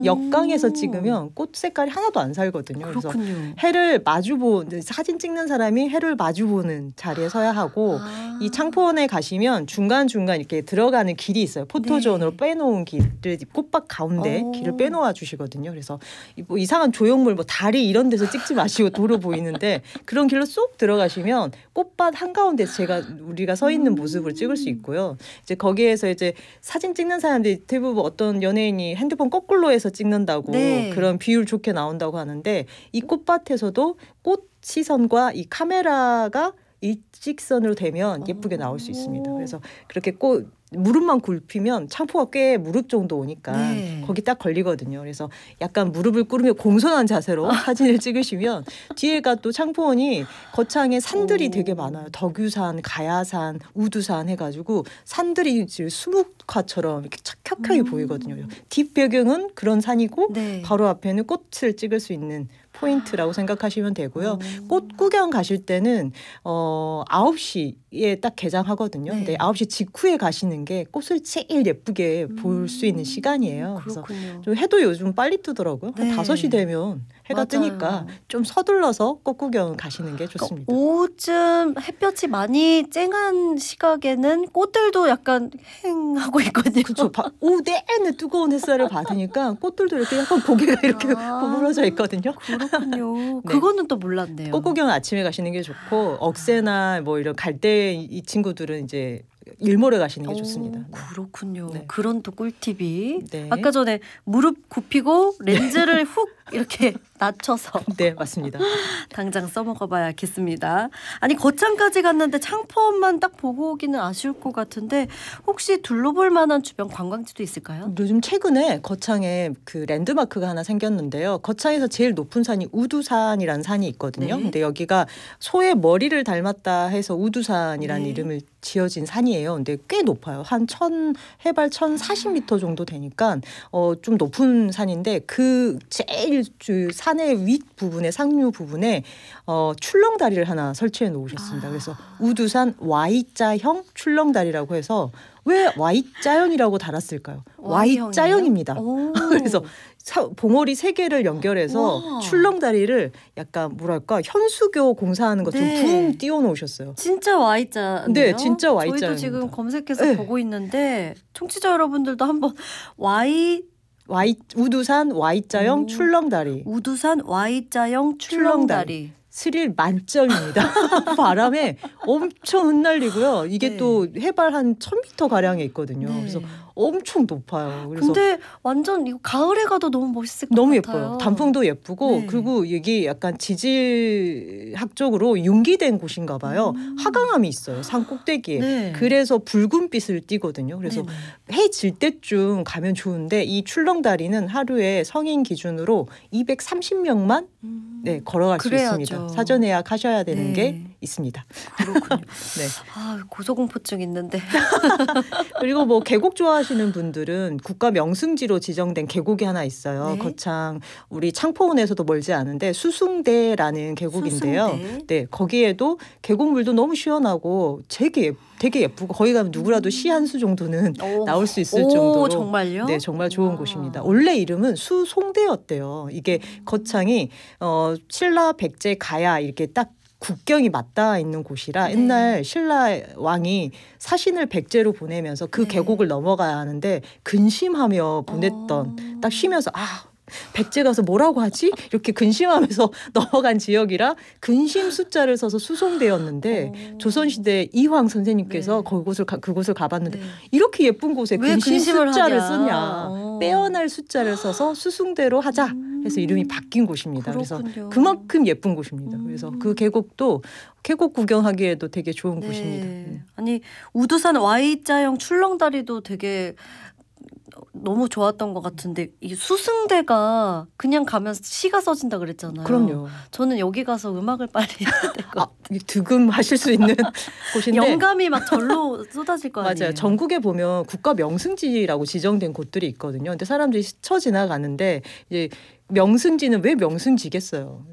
역광에서 찍으면 꽃 색깔이 하나도 안 살거든요. 그렇군요. 그래서 해를 사진 찍는 사람이 해를 마주보는 자리에 서야 하고 이 창포원에 가시면 중간중간 이렇게 들어가는 길이 있어요. 포토존으로 빼놓은 길을 꽃밭 가운데 길을 빼놓아 주시거든요. 그래서 뭐 이상한 조형물 뭐 다리 이런 데서 찍지 마시고 도로 보이는데 그런 길로 쏙 들어가시면 꽃밭 한가운데서 우리가 서 있는 모습을 찍을 수 있고요. 이제 거기에서 이제 사진 찍는 사람들이 대부분 어떤 연예인이 핸드폰 거꾸로 해서 찍는다고 그런 비율 좋게 나온다고 하는데 이 꽃밭에서도 꽃 시선과 이 카메라가 일직선으로 되면 예쁘게 나올 수 있습니다. 그래서 그렇게 무릎만 굽히면 창포가 꽤 무릎 정도 오니까 거기 딱 걸리거든요. 그래서 약간 무릎을 꿇으며 공손한 자세로 사진을 찍으시면 뒤에가 또 창포원이 거창에 산들이 되게 많아요. 덕유산, 가야산, 우두산 해가지고 산들이 수묵화처럼 이렇게 착각하게 보이거든요. 뒷배경은 그런 산이고 바로 앞에는 꽃을 찍을 수 있는 포인트라고 생각하시면 되고요. 꽃 구경 가실 때는 9시에 딱 개장하거든요. 근데 9시 직후에 가시는 게 꽃을 제일 예쁘게 볼 수 있는 시간이에요. 그래서 좀 해도 요즘 빨리 뜨더라고요. 한 5시 되면 해가 뜨니까 좀 서둘러서 꽃 구경 가시는 게 좋습니다. 그러니까 오후쯤 햇볕이 많이 쨍한 시각에는 꽃들도 약간 행하고 있거든요. 그렇죠. 오후 내내 뜨거운 햇살을 받으니까 꽃들도 이렇게 약간 고개가 이렇게 구부러져 있거든요. 그렇군요. 그거는 또 몰랐네요. 꽃 구경 아침에 가시는 게 좋고 억새나 뭐 이런 갈 때 이 친구들은 이제 일몰에 가시는 게 좋습니다. 그렇군요. 그런 또 꿀팁이. 아까 전에 무릎 굽히고 렌즈를 훅 이렇게 낮춰서. 네, 맞습니다. 당장 써먹어봐야겠습니다. 아니 거창까지 갔는데 창포원만 딱 보고 오기는 아쉬울 것 같은데 혹시 둘러볼 만한 주변 관광지도 있을까요? 요즘 최근에 거창에 그 랜드마크가 하나 생겼는데요. 거창에서 제일 높은 산이 우두산이라는 산이 있거든요. 근데 여기가 소의 머리를 닮았다 해서 우두산이라는 이름을 지어진 산이에요. 근데 꽤 높아요. 해발 1040m 정도 되니까 좀 높은 산인데 그 제일 산의 윗부분에 상류 부분에 출렁다리를 하나 설치해 놓으셨습니다. 그래서 우두산 Y자형 출렁다리라고 해서 왜 Y자형이라고 달았을까요? Y자형입니다. 그래서 봉오리 3개를 연결해서 출렁다리를 약간 뭐랄까 현수교 공사하는 것처럼 붕 띄워놓으셨어요. 진짜 Y자네요. 네, 진짜 Y자입니다. 저희도 지금 검색해서 보고 있는데 청취자 여러분들도 한번 우두산 Y자형 출렁다리. 우두산 Y자형 출렁다리. 스릴 만점입니다. 바람에 엄청 흩날리고요. 이게 또 해발 한 1000m 가량에 있거든요. 그래서 엄청 높아요. 그래서 근데 완전 이거 가을에 가도 너무 멋있을 것 너무 같아요. 예뻐요. 단풍도 예쁘고 그리고 여기 약간 지질학적으로 융기된 곳인가 봐요. 화강암이 있어요. 산 꼭대기에. 그래서 붉은빛을 띠거든요. 그래서 해 질 때쯤 가면 좋은데 이 출렁다리는 하루에 성인 기준으로 230명만 걸어갈 수 있습니다. 사전 예약하셔야 되는 게 있습니다. 그렇군요. 고소공포증 있는데. 그리고 뭐 계곡 좋아하시는 분들은 국가 명승지로 지정된 계곡이 하나 있어요. 거창 우리 창포원에서도 멀지 않은데 수숭대라는 계곡인데요. 거기에도 계곡물도 너무 시원하고 되게 예쁘고 거기 가면 누구라도 시 한 수 정도는 나올 수 있을 정도로 정말요? 네, 정말 좋은 곳입니다. 원래 이름은 수송대였대요. 이게 거창이 신라, 백제, 가야 이렇게 딱 국경이 맞닿아 있는 곳이라 옛날 신라 왕이 사신을 백제로 보내면서 그 계곡을 넘어가야 하는데 근심하며 보냈던 딱 쉬면서 백제 가서 뭐라고 하지? 이렇게 근심하면서 넘어간 지역이라 근심 숫자를 써서 수송대였는데 조선시대 이황 선생님께서 그곳을 가봤는데 이렇게 예쁜 곳에 근심 숫자를 썼냐. 빼어날 숫자를 써서 수숭대로 하자 해서 이름이 바뀐 곳입니다. 그래서 그만큼 예쁜 곳입니다. 그래서 그 계곡도 계곡 구경하기에도 되게 좋은 곳입니다. 아니 우두산 Y자형 출렁다리도 되게 너무 좋았던 것 같은데 이 수승대가 그냥 가면 시가 써진다 그랬잖아요. 그럼요. 저는 여기 가서 음악을 빨리 해야 될 것 같아요. 득음하실 수 있는 곳인데 영감이 막 절로 쏟아질 거 아니에요. 맞아요. 전국에 보면 국가 명승지라고 지정된 곳들이 있거든요. 근데 사람들이 스쳐 지나가는데 이제 명승지는 왜 명승지겠어요.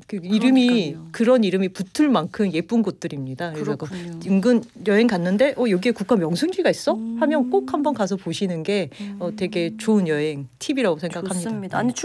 그런 이름이 붙을 만큼 예쁜 곳들입니다. 그래서 인근 여행 갔는데 여기에 국가 명승지가 있어? 하면 꼭 한번 가서 보시는 게 되게 좋은 여행 팁이라고 생각합니다. 좋습니다. 아니